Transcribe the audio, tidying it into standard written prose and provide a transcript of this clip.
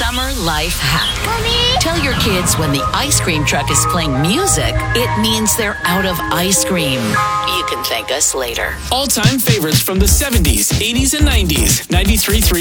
summer life hack. Mommy? Tell your kids when the ice cream truck is playing music, it means they're out of ice cream. You can thank us later. All-time favorites from the 70s, 80s, and 90s. 93.3